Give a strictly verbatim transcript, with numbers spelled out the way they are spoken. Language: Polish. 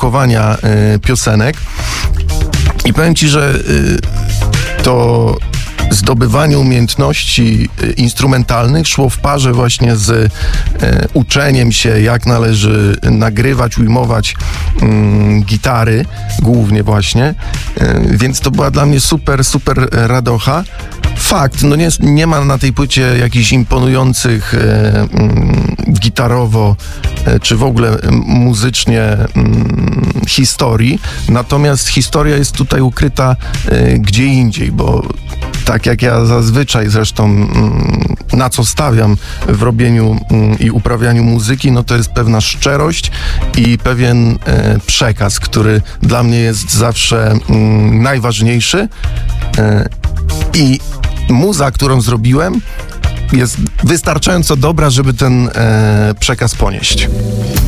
produkowania piosenek. I powiem ci, że to zdobywanie umiejętności instrumentalnych szło w parze właśnie z e, uczeniem się, jak należy nagrywać, ujmować mm, gitary, głównie właśnie, e, więc to była dla mnie super, super radocha. Fakt, no nie, nie ma na tej płycie jakichś imponujących e, mm, gitarowo e, czy w ogóle muzycznie mm, historii, natomiast historia jest tutaj ukryta e, gdzie indziej, bo tak jak ja zazwyczaj zresztą mm, na co stawiam w robieniu mm, i uprawianiu muzyki, no to jest pewna szczerość i pewien e, przekaz, który dla mnie jest zawsze mm, najważniejszy e, i muza, którą zrobiłem, jest wystarczająco dobra, żeby ten e, przekaz ponieść.